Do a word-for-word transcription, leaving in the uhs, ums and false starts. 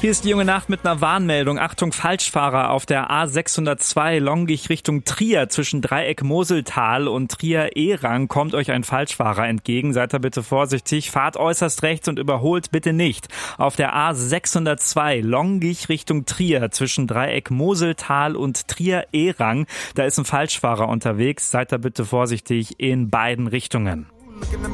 Hier ist die junge Nacht mit einer Warnmeldung. Achtung, Falschfahrer auf der A sechshundertzwei Longich Richtung Trier zwischen Dreieck Moseltal und Trier-Ehrang kommt euch ein Falschfahrer entgegen. Seid da bitte vorsichtig. Fahrt äußerst rechts und überholt bitte nicht. Auf der A sechshundertzwei Longich Richtung Trier zwischen Dreieck Moseltal und Trier-Ehrang. Da ist ein Falschfahrer unterwegs. Seid da bitte vorsichtig in beiden Richtungen.